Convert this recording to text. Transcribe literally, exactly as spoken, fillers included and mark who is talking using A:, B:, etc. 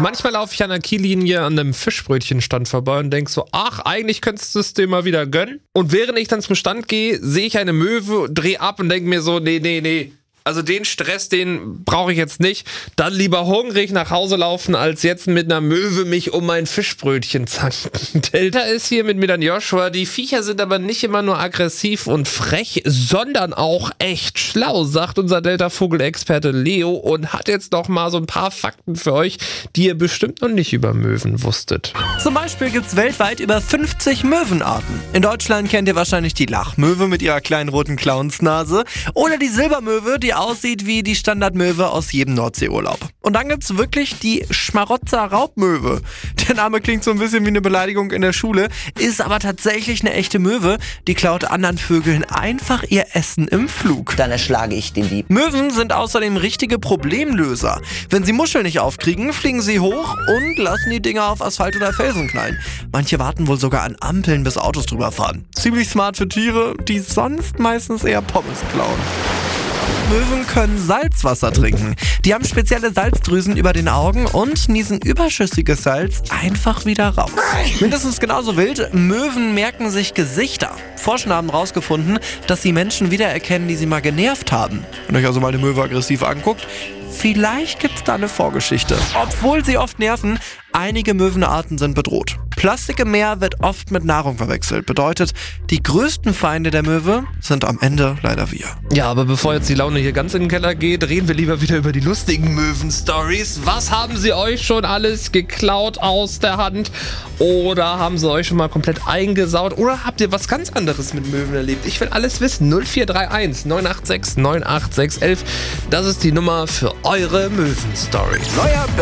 A: Manchmal laufe ich an der Kiellinie an einem Fischbrötchenstand vorbei und denke so, ach, eigentlich könntest du es dir mal wieder gönnen. Und während ich dann zum Stand gehe, sehe ich eine Möwe, drehe ab und denke mir so, nee, nee, nee. Also den Stress, den brauche ich jetzt nicht. Dann lieber hungrig nach Hause laufen, als jetzt mit einer Möwe mich um mein Fischbrötchen zanken. Delta ist hier mit mir dann Joshua. Die Viecher sind aber nicht immer nur aggressiv und frech, sondern auch echt schlau, sagt unser Delta-Vogelexperte Leo und hat jetzt noch mal so ein paar Fakten für euch, die ihr bestimmt noch nicht über Möwen wusstet.
B: Zum Beispiel gibt es weltweit über fünfzig Möwenarten. In Deutschland kennt ihr wahrscheinlich die Lachmöwe mit ihrer kleinen roten Clownsnase oder die Silbermöwe, die aussieht wie die Standardmöwe aus jedem Nordseeurlaub. Und dann gibt's wirklich die Schmarotzer-Raubmöwe. Der Name klingt so ein bisschen wie eine Beleidigung in der Schule, ist aber tatsächlich eine echte Möwe, die klaut anderen Vögeln einfach ihr Essen im Flug.
C: Dann erschlage ich den Dieb.
B: Möwen sind außerdem richtige Problemlöser. Wenn sie Muscheln nicht aufkriegen, fliegen sie hoch und lassen die Dinger auf Asphalt oder Felsen knallen. Manche warten wohl sogar an Ampeln, bis Autos drüber fahren. Ziemlich smart für Tiere, die sonst meistens eher Pommes klauen. Möwen können Salzwasser trinken. Die haben spezielle Salzdrüsen über den Augen und niesen überschüssiges Salz einfach wieder raus. Mindestens genauso wild, Möwen merken sich Gesichter. Forscher haben herausgefunden, dass sie Menschen wiedererkennen, die sie mal genervt haben. Wenn euch also mal eine Möwe aggressiv anguckt, vielleicht gibt's da eine Vorgeschichte. Obwohl sie oft nerven, einige Möwenarten sind bedroht. Plastik im Meer wird oft mit Nahrung verwechselt. Bedeutet, die größten Feinde der Möwe sind am Ende leider wir.
A: Ja, aber bevor jetzt die Laune hier ganz in den Keller geht, reden wir lieber wieder über die lustigen Möwen-Stories. Was haben sie euch schon alles geklaut aus der Hand? Oder haben sie euch schon mal komplett eingesaut? Oder habt ihr was ganz anderes mit Möwen erlebt? Ich will alles wissen. null vier drei eins neun acht sechs neun acht sechs eins eins. Das ist die Nummer für eure Möwen-Stories.
D: Neuer